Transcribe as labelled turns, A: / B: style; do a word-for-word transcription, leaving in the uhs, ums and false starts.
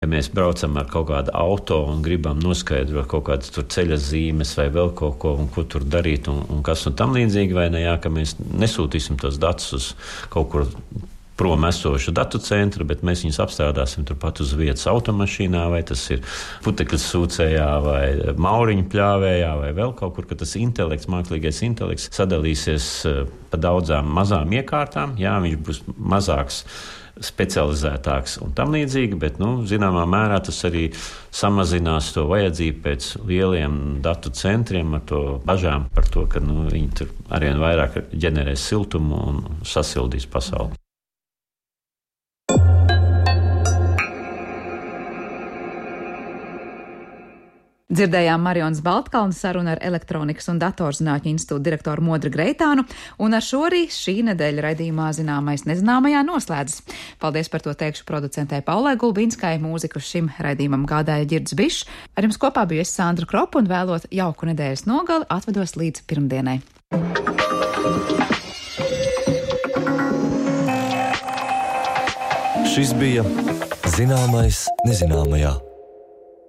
A: Ja mēs braucam ar kaut kādu auto un gribam noskaidrot kaut kādas tur ceļa zīmes vai vēl kaut ko, un ko tur darīt un, un kas un tam līdzīgi, vai ne, jā, ka mēs nesūtīsim tos datus uz kaut kur prom esošu datu centru, bet mēs viņus apstrādāsim turpat uz vietas automašīnā, vai tas ir putekļu sūcējā, vai mauriņu pļāvējā, vai vēl kaut kur, ka tas intelekts, mākslīgais intelekts sadalīsies pa daudzām mazām iekārtām, jā, viņš būs mazāks, specializētāks un tam līdzīgi, bet, nu, zināmā mērā tas arī samazinās to vajadzību pēc lieliem datu centriem ar to bažām par to, ka, nu, viņi tur arvien vairāk ģenerēs siltumu un sasildīs pasauli.
B: Dzirdējām Marijonas Baltkalnes sarunu ar Elektronikas un datorzinātņu institūta direktoru Modri Greitānu, un ar šo arī šī nedēļa raidījumā Zināmais nezināmajā noslēdzas. Paldies par to teikšu producentei Paulai Gulbinskai, mūziku šim raidījumam gādāja Ģirds Bišs. Ar jums kopā biju es Sandra Kropa un vēlot jauku nedēļas nogali atvedos līdz pirmdienai.
C: Šis bija Zināmais nezināmajā.